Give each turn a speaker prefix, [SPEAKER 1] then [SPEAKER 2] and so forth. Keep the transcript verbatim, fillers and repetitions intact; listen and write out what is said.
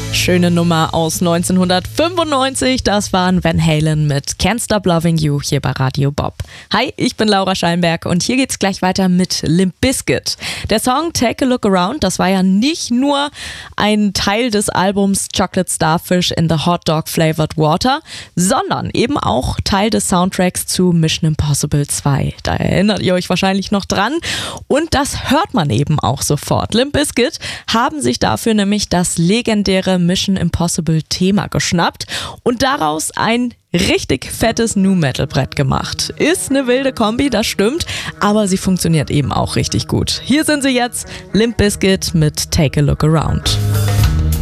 [SPEAKER 1] Schöne Nummer aus neunzehnhundertfünfundneunzig, das waren Van Halen mit Can't Stop Loving You hier bei Radio Bob. Hi, ich bin Laura Scheinberg und hier geht's gleich weiter mit Limp Bizkit. Der Song Take a Look Around, das war ja nicht nur ein Teil des Albums Chocolate Starfish in the Hot Dog Flavored Water, sondern eben auch Teil des Soundtracks zu Mission Impossible zwei. Da erinnert ihr euch wahrscheinlich noch dran und das hört man eben auch sofort. Limp Bizkit haben sich dafür nämlich das legendäre Mission Impossible Thema geschnappt und daraus ein richtig fettes Nu-Metal-Brett gemacht. Ist eine wilde Kombi, das stimmt, aber sie funktioniert eben auch richtig gut. Hier sind sie jetzt, Limp Bizkit mit Take a Look Around.